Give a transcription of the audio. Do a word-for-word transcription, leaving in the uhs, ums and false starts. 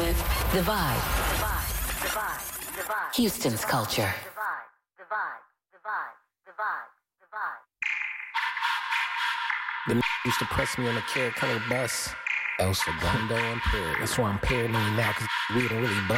with The Vibe. The Vibe. The Vibe. The Vibe. Houston's culture. The Vibe. The Vibe. The Vibe. The Vibe. The Vibe. The n- used to press me on the Carrot Color bus. El Segundo and Perry. That's why I'm paranoid now, because we don't really bust.